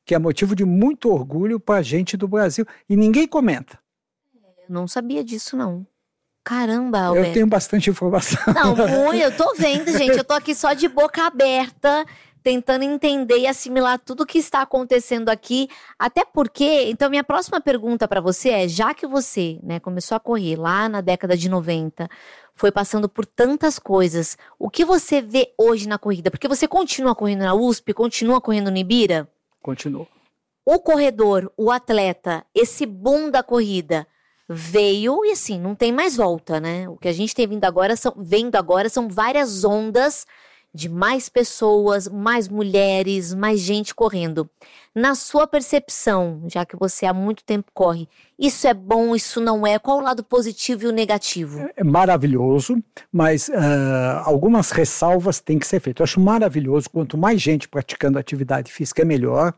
que é motivo de muito orgulho para a gente do Brasil. E ninguém comenta. Eu não sabia disso, não. Caramba, Alberto. Eu tenho bastante informação. Não, eu tô vendo, gente. Eu tô aqui só de boca aberta, tentando entender e assimilar tudo o que está acontecendo aqui. Até porque, então minha próxima pergunta para você é, já que você, né, começou a correr lá na década de 90, foi passando por tantas coisas, o que você vê hoje na corrida? Porque você continua correndo na USP, continua correndo no Ibira? Continuo. O corredor, o atleta, esse boom da corrida veio e assim, não tem mais volta, né? O que a gente tem vendo agora são várias ondas de mais pessoas, mais mulheres, mais gente correndo. Na sua percepção, já que você há muito tempo corre, isso é bom, isso não é? Qual o lado positivo e o negativo? É maravilhoso, mas algumas ressalvas têm que ser feitas. Eu acho maravilhoso, quanto mais gente praticando atividade física é melhor.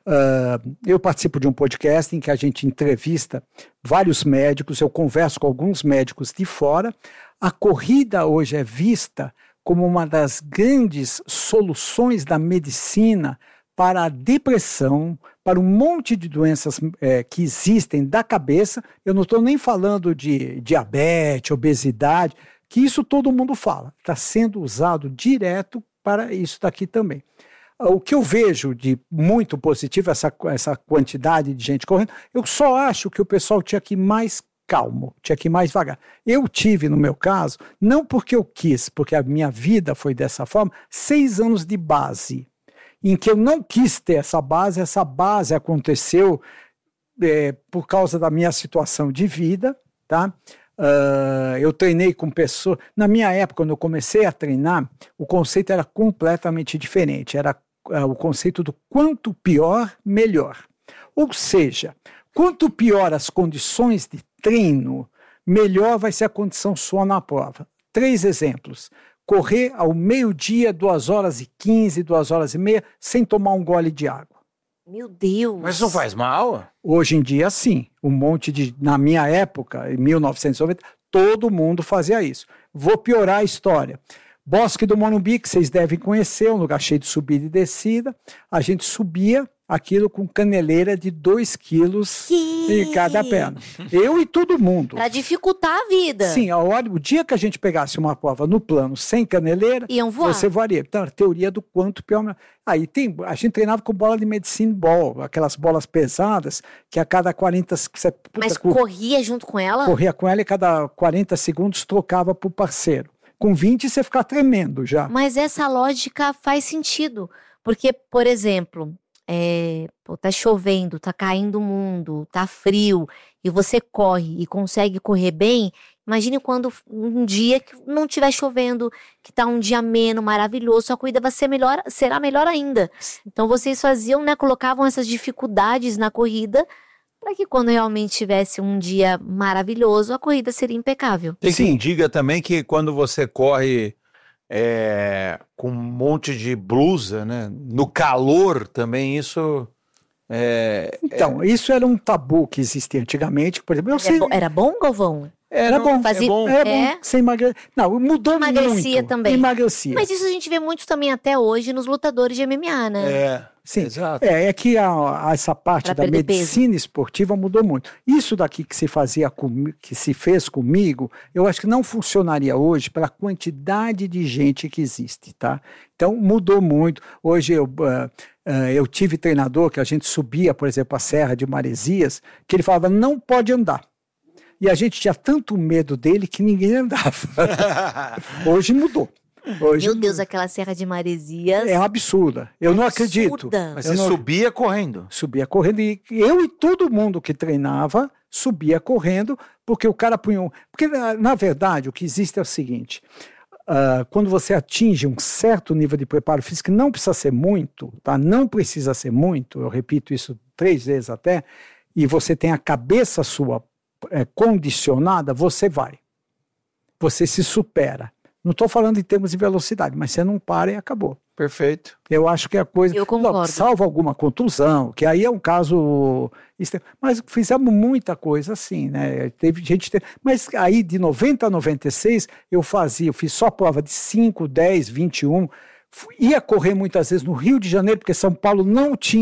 Eu participo de um podcast em que a gente entrevista vários médicos, eu converso com alguns médicos de fora. A corrida hoje é vista como uma das grandes soluções da medicina para a depressão, para um monte de doenças que existem da cabeça. Eu não estou nem falando de diabetes, obesidade, que isso todo mundo fala. Está sendo usado direto para isso daqui também. O que eu vejo de muito positivo, essa quantidade de gente correndo, eu só acho que o pessoal tinha que ir mais calmo, tinha que ir mais devagar. Eu tive, no meu caso, não porque eu quis, porque a minha vida foi dessa forma, 6 anos de base, em que eu não quis ter essa base aconteceu por causa da minha situação de vida, tá? Eu treinei com pessoas, na minha época, quando eu comecei a treinar, o conceito era completamente diferente, era o conceito do quanto pior, melhor. Ou seja, quanto pior as condições de treino, melhor vai ser a condição sua na prova. 3 exemplos. Correr ao meio-dia, 2h15, 2h30, sem tomar um gole de água. Meu Deus! Mas isso não faz mal? Hoje em dia, sim. Na minha época, em 1990, todo mundo fazia isso. Vou piorar a história. Bosque do Morumbi, que vocês devem conhecer, um lugar cheio de subida e descida. A gente subia aquilo com caneleira de 2 quilos em cada perna. Eu e todo mundo. Para dificultar a vida. Sim, o dia que a gente pegasse uma prova no plano sem caneleira, você voaria. Então, a teoria do quanto pior. Aí a gente treinava com bola de medicine ball, aquelas bolas pesadas, que a cada 40... Mas corria junto com ela? Corria com ela e cada 40 segundos trocava pro parceiro. Com 20 você fica tremendo já. Mas essa lógica faz sentido. Porque, por exemplo, tá chovendo, tá caindo o mundo, tá frio, e você corre e consegue correr bem. Imagine quando um dia que não estiver chovendo, que tá um dia ameno, maravilhoso, a corrida vai ser será melhor ainda. Então vocês faziam, né, colocavam essas dificuldades na corrida para que quando realmente tivesse um dia maravilhoso, a corrida seria impecável. Tem quem diga também que quando você corre com um monte de blusa, né? No calor também isso... Então, isso era um tabu que existia antigamente. Por exemplo, Era bom, Galvão? Era bom. Fazia, era bom. Sem emagrecer. Não, mudou muito. Emagrecia também. Emagrecia. Mas isso a gente vê muito também até hoje nos lutadores de MMA, né? Sim, exato. É que essa parte da medicina esportiva mudou muito. Isso daqui que se fez comigo, eu acho que não funcionaria hoje pela quantidade de gente que existe, tá? Então, mudou muito. Hoje eu tive treinador que a gente subia, por exemplo, a Serra de Maresias, que ele falava, não pode andar. E a gente tinha tanto medo dele que ninguém andava. Hoje mudou. Meu Deus, aquela Serra de Maresias. É absurda. Eu não acredito. Mas você subia correndo? Subia correndo. E eu e todo mundo que treinava subia correndo, porque o cara punha... Porque, na verdade, o que existe é o seguinte... quando você atinge um certo nível de preparo físico, não precisa ser muito, tá? Não precisa ser muito, eu repito isso 3 vezes até, e você tem a cabeça sua condicionada, você vai. Você se supera. Não estou falando em termos de velocidade, mas você não para e acabou. Perfeito. Eu acho que a coisa... Eu concordo. Salvo alguma contusão, que aí é um caso... Mas fizemos muita coisa assim, né? Teve gente... Mas aí de 90 a 96, eu fiz só prova de 5, 10, 21. Ia correr muitas vezes no Rio de Janeiro, porque São Paulo não tinha